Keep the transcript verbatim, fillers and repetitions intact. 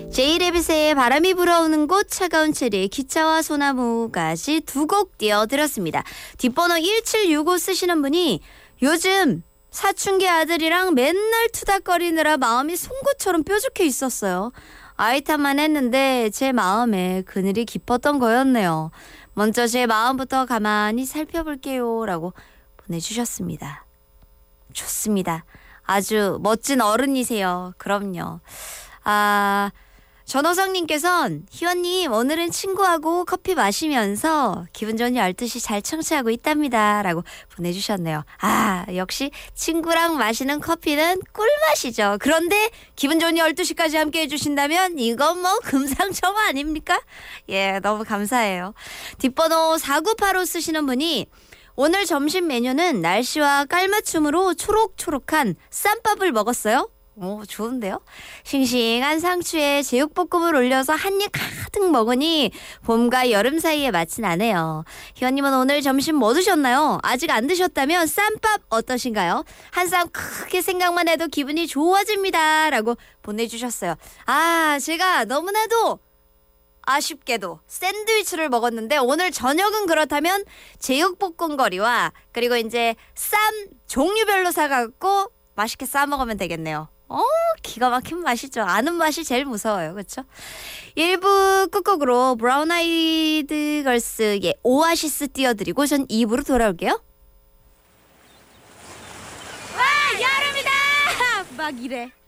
제이레빗의 바람이 불어오는 곳, 차가운 체리, 기차와 소나무까지 두 곡 띄워드렸습니다. 뒷번호 일칠육오 쓰시는 분이 요즘 사춘기 아들이랑 맨날 투닥거리느라 마음이 송곳처럼 뾰족해 있었어요. 아이탄만 했는데 제 마음에 그늘이 깊었던 거였네요. 먼저 제 마음부터 가만히 살펴볼게요 라고 보내주셨습니다. 좋습니다. 아주 멋진 어른이세요. 그럼요. 아... 전호성님께서는 희원님 오늘은 친구하고 커피 마시면서 기분 좋은 열두 시 잘 청취하고 있답니다 라고 보내주셨네요. 아 역시 친구랑 마시는 커피는 꿀맛이죠. 그런데 기분 좋은 열두 시까지 함께 해주신다면 이건 뭐 금상첨화 아닙니까? 예, 너무 감사해요. 뒷번호 사구팔오 쓰시는 분이 오늘 점심 메뉴는 날씨와 깔맞춤으로 초록초록한 쌈밥을 먹었어요. 오, 좋은데요? 싱싱한 상추에 제육볶음을 올려서 한 입 가득 먹으니 봄과 여름 사이에 맛이 나네요. 희원님은 오늘 점심 뭐 드셨나요? 아직 안 드셨다면 쌈밥 어떠신가요? 한 쌈 크게 생각만 해도 기분이 좋아집니다 라고 보내주셨어요. 아, 제가 너무나도 아쉽게도 샌드위치를 먹었는데 오늘 저녁은 그렇다면 제육볶음거리와 그리고 이제 쌈 종류별로 사갖고 맛있게 싸 먹으면 되겠네요. 어, 기가 막힌 맛이죠. 아는 맛이 제일 무서워요. 그렇죠? 일 부 끝곡으로 브라운 아이드 걸스의 오아시스 띄워드리고 전 이 부로 돌아올게요. 와, 여름이다! 막 이래.